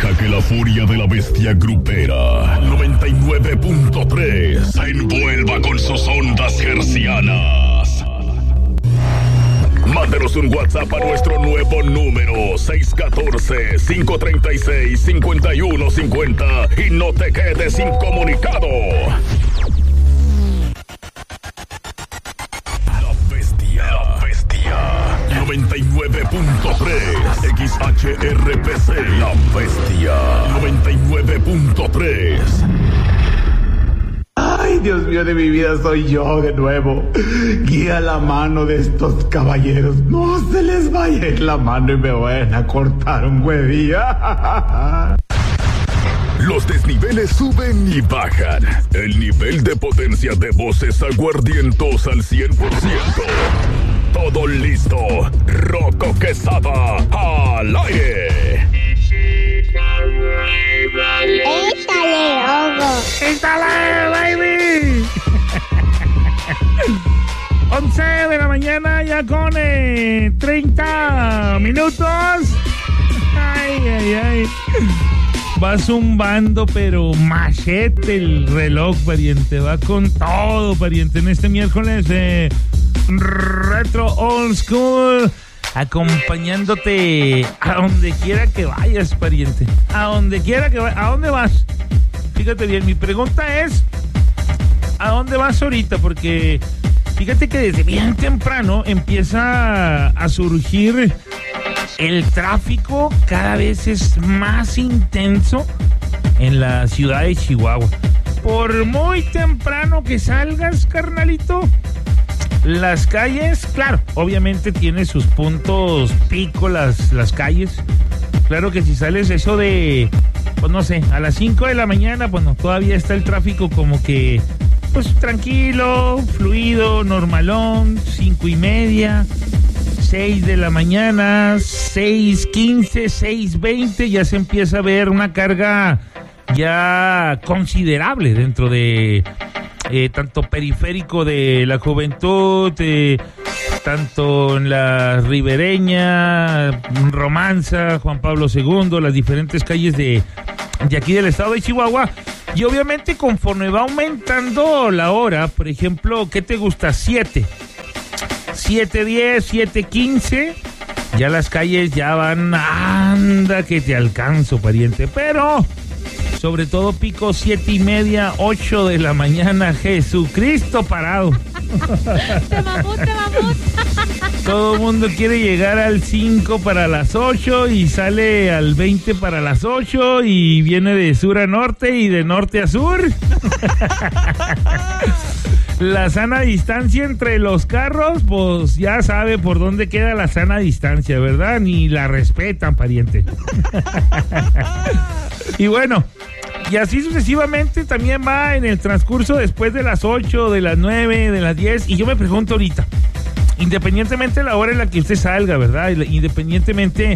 Deja que la furia de la bestia grupera 99.3 se envuelva con sus ondas hercianas. Mándanos un WhatsApp a nuestro nuevo número 614-536-5150 y no te quedes incomunicado. La bestia 99.3 XHRPC. La bestia 99.3. Ay, Dios mío de mi vida, soy yo de nuevo. Guía la mano de estos caballeros. No se les vaya a ir la mano y me vayan a cortar un huevillo. Los desniveles suben y bajan. El nivel de potencia de voces aguardientos al 100%. Todo listo. Rocco Quesada al aire. ¡Échale, Hugo! ¡Échale, baby! 11 de la mañana ya con 30 minutos. Ay. Va zumbando, pero machete el reloj, pariente. Va con todo, pariente. En este miércoles de Retro Old School, acompañándote a donde quiera que vayas, pariente. A donde quiera que vayas. ¿A dónde vas? Fíjate bien, mi pregunta es, ¿a dónde vas ahorita? Porque fíjate que desde bien temprano empieza a surgir el tráfico, cada vez es más intenso en la ciudad de Chihuahua. Por muy temprano que salgas, carnalito, las calles, claro, obviamente tiene sus puntos pico las calles. Claro que si sales eso de, pues no sé, a las 5 de la mañana, bueno, todavía está el tráfico como que, pues tranquilo, fluido, normalón. 5:30, 6 de la mañana, 6:15, 6:20, ya se empieza a ver una carga ya considerable dentro de tanto periférico de la Juventud, tanto en la Ribereña, Romanza, Juan Pablo II, las diferentes calles de aquí del estado de Chihuahua. Y obviamente conforme va aumentando la hora, por ejemplo, ¿qué te gusta? 7:10, 7:15, ya las calles ya van, anda que te alcanzo, pariente. Pero sobre todo pico 7:30, 8 de la mañana, Jesucristo parado. Te mamut. Todo el mundo quiere llegar al 5 para las 8 y sale al 20 para las 8 y viene de sur a norte y de norte a sur. La sana distancia entre los carros, pues ya sabe por dónde queda la sana distancia, ¿verdad? Ni la respetan, pariente. Y bueno, y así sucesivamente también va en el transcurso después de las 8, de las 9, de las 10. Y yo me pregunto ahorita, independientemente de la hora en la que usted salga, ¿verdad? Independientemente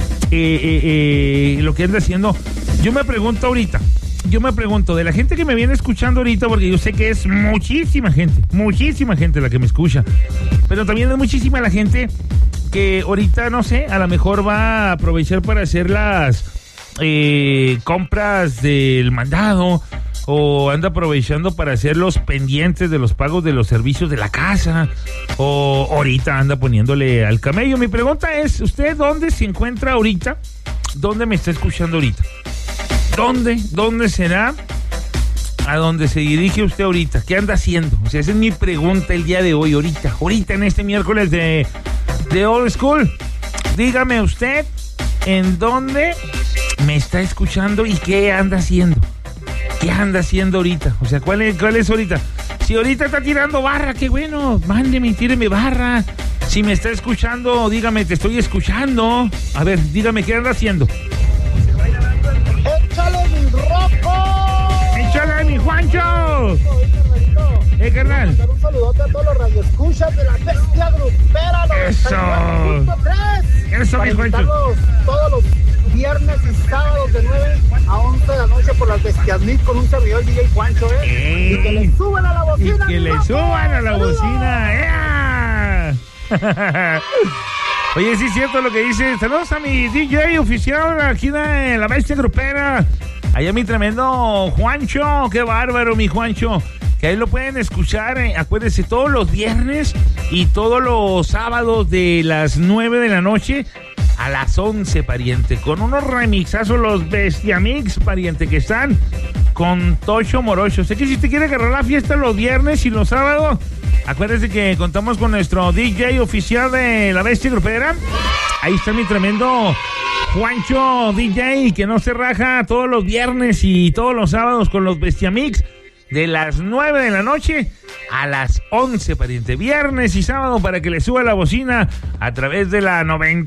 lo que anda haciendo, yo me pregunto ahorita, de la gente que me viene escuchando ahorita, porque yo sé que es muchísima gente la que me escucha, pero también es muchísima la gente que ahorita, no sé, a lo mejor va a aprovechar para hacer las compras del mandado, o anda aprovechando para hacer los pendientes de los pagos de los servicios de la casa, o ahorita anda poniéndole al camello. Mi pregunta es, ¿usted dónde se encuentra ahorita? ¿Dónde me está escuchando ahorita? ¿Dónde será a dónde se dirige usted ahorita? ¿Qué anda haciendo? O sea, esa es mi pregunta el día de hoy, ahorita en este miércoles de Old School. Dígame usted en dónde me está escuchando y qué anda haciendo. ¿Qué anda haciendo ahorita? O sea, ¿cuál es ahorita? Si ahorita está tirando barra, qué bueno, mándeme y tíreme barra. Si me está escuchando, dígame, te estoy escuchando. A ver, dígame, ¿qué anda haciendo? ¡Échale, mi Rocco! ¡Échale, mi Juancho! Carnal. Quiero mandar un saludote a todos los radioescuchas de la bestia grupera. ¡Eso! ¡Eso, mi Juancho! Todos los viernes y sábados de 9 a 11 de la noche por las Bestias Meet con un servidor DJ Juancho, ¡Ey! Y que le suban a la bocina. ¡Y que le suban a la bocina! ¡Ea! Oye, sí es cierto lo que dice. Saludos a mi DJ oficial aquí de La Bestia Grupera. Allá mi tremendo Juancho. Qué bárbaro, mi Juancho. Que ahí lo pueden escuchar, acuérdense, todos los viernes y todos los sábados de las 9 de la noche a las 11, pariente. Con unos remixazos, los Bestia Mix, pariente, que están con Tocho Morocho. Sé que si usted quiere agarrar la fiesta los viernes y los sábados, acuérdense que contamos con nuestro DJ oficial de La Bestia Grupera. Ahí está mi tremendo Juancho DJ, que no se raja todos los viernes y todos los sábados con los Bestia Mix. De las 9 de la noche a las 11, pariente. Viernes y sábado para que le suba la bocina a través de la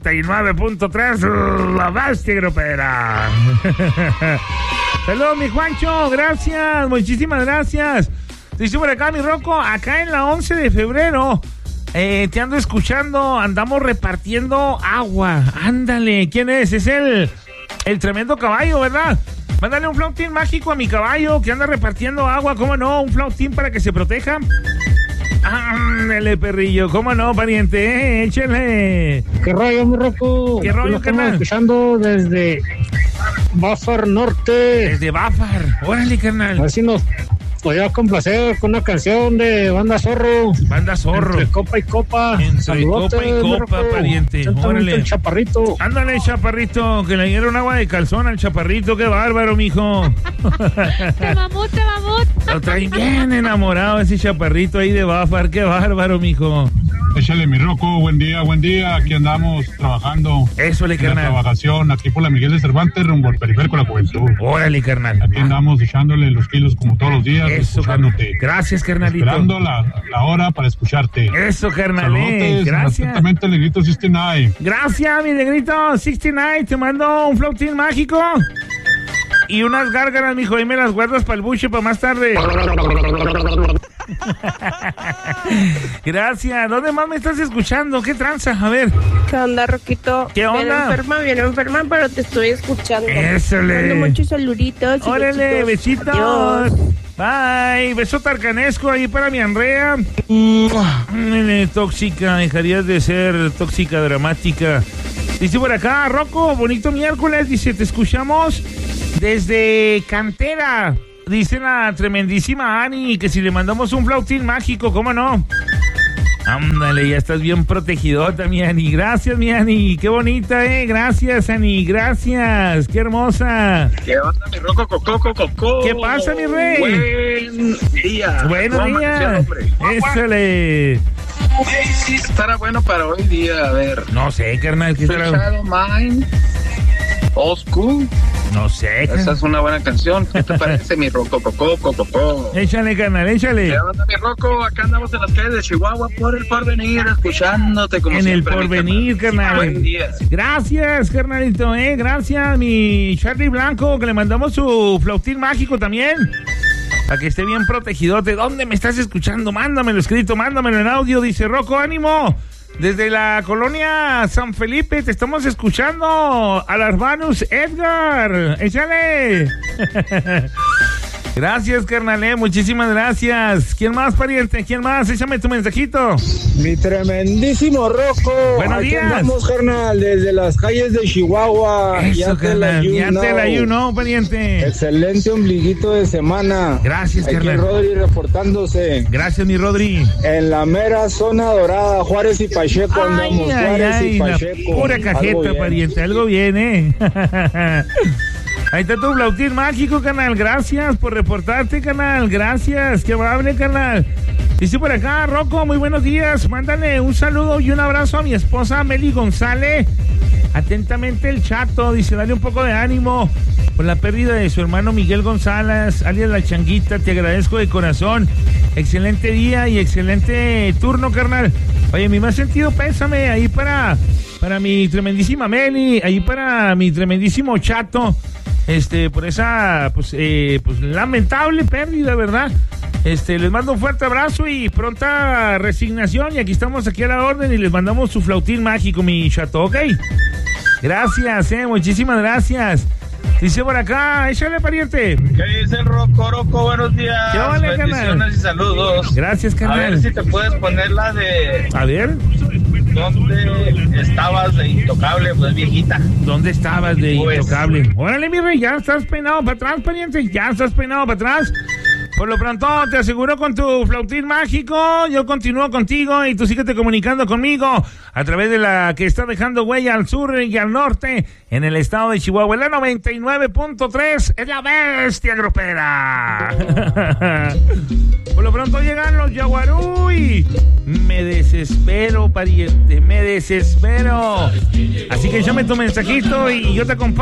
99.3 La Bestia Grupera. Saludos, mi Juancho. Gracias. Muchísimas gracias. Dice por acá, mi Rocco. Acá en la 11 de febrero te ando escuchando. Andamos repartiendo agua. Ándale. ¿Quién es? Es el tremendo caballo, ¿verdad? Mándale un flautín mágico a mi caballo que anda repartiendo agua, ¿cómo no? Un flautín para que se proteja. Ándale, perrillo, ¿cómo no, pariente? Échale. ¿Qué rollo, mi Rocco? ¿Qué rollo, carnal? Estamos escuchando desde Bafar Norte. Desde Bafar, órale, carnal. A ver si nos podía complacer con una canción de Banda Zorro. Banda Zorro. Entre copa y copa. Entre Saludotes, copa y copa, Rocco. pariente. Órale. El chaparrito. Ándale, chaparrito, que le dieron agua de calzón al chaparrito, qué bárbaro, mijo. Te mamut. Lo trae bien enamorado ese chaparrito ahí de Bafar, qué bárbaro, mijo. Échale, mi Rocco, buen día, aquí andamos trabajando. Eso le, en la carnal. trabajación, aquí por la Miguel de Cervantes, rumbo al Periférico de la Juventud. Órale, carnal. Aquí andamos echándole los kilos como todos los días, Eso, carnal. escuchándote. Gracias, carnalito. Esperando la hora para escucharte. Eso, carnal. Saludos, Gracias. atentamente, Negrito 69. Gracias, mi negrito 69. Te mando un flautín mágico y unas gárgaras, mijo. Ahí me las guardas para el buche para más tarde. Gracias. ¿Dónde más me estás escuchando? ¿Qué tranza? A ver. ¿Qué onda, Roquito? ¿Qué onda? Bien enferma, pero te estoy escuchando. Ésale. Mando muchos saluditos. y Órale, besitos. Adiós. Bye. Beso tarcanesco ahí para mi Andrea. Tóxica, dejarías de ser tóxica dramática. Dice por acá, Rocco, bonito miércoles. Dice, te escuchamos desde Cantera. Dice la tremendísima Ani que si le mandamos un flautín mágico, ¿cómo no? Ándale, ya estás bien protegidota, mi Ani. Gracias, mi Ani. Qué bonita, Gracias, Ani. Gracias. Qué hermosa. ¿Qué onda, mi Rocco, Coco? ¿Qué pasa, mi rey? Buen día. Buenos días. Ésale. Estará bueno para hoy día, a ver. No sé, carnal. ¿Qué será? Shadow Mine, Old School. No sé, Esa es una buena canción. ¿Qué te parece, mi Rocco, Coco? Échale, carnal, échale. ¿Qué onda, mi Rocco? Acá andamos en las calles de Chihuahua por el Porvenir, escuchándote como En el siempre. Porvenir, carnal. Buen día. Gracias, carnalito, Gracias, mi Charlie Blanco, que le mandamos su flautín mágico también. Para que esté bien protegidote. ¿Dónde me estás escuchando? Mándamelo escrito, mándamelo en audio. Dice Rocco, ánimo. Desde la colonia San Felipe te estamos escuchando. Alarbanus Edgar. Échale. Gracias, carnal, muchísimas gracias. ¿Quién más, pariente? ¿Quién más? Échame tu mensajito. Mi tremendísimo Rocco. Buenos Aquí días. andamos, carnal, desde las calles de Chihuahua. Eso, carnal. Ya te la ayuno, pariente. Excelente ombliguito de semana. Gracias, Aquí carnal. Rodri reportándose. Gracias, mi Rodri. En la mera zona dorada, Juárez y Pacheco andamos. Juárez y la Pacheco. pura Algo cajeta, bien. pariente. Algo bien, Ahí está tu flautín mágico, canal. Gracias por reportarte, canal. Gracias. Qué amable, canal. Dice por acá, Rocco, muy buenos días. Mándale un saludo y un abrazo a mi esposa Meli González. Atentamente el Chato. Dice, dale un poco de ánimo por la pérdida de su hermano Miguel González, alias La Changuita. Te agradezco de corazón. Excelente día y excelente turno, carnal. Oye, mi más sentido pésame ahí para mi tremendísima Meli, ahí para mi tremendísimo Chato. Por esa pues lamentable pérdida, ¿verdad? Les mando un fuerte abrazo y pronta resignación, y aquí estamos aquí a la orden y les mandamos su flautín mágico, mi Chato, ¿ok? Gracias, muchísimas gracias. Dice por acá, échale, pariente. ¿Qué dice el Rocco? Buenos días. ¿Qué vale, bendiciones carnal? y saludos. Gracias, carnal. A ver si te puedes poner la de... A ver. ¿Dónde estabas de intocable, pues, viejita? ¿Dónde estabas de Pues, intocable? Órale, mi rey, ya estás peinado para atrás, pariente. Ya estás peinado para atrás. Por lo pronto, te aseguro con tu flautín mágico, yo continúo contigo y tú síguete comunicando conmigo a través de la que está dejando huella al sur y al norte en el estado de Chihuahua. La 99.3 es la bestia grupera. Por lo pronto llegan los Yaguaruy. Me desespero, pariente, me desespero. Así que llame tu mensajito y yo te acompaño.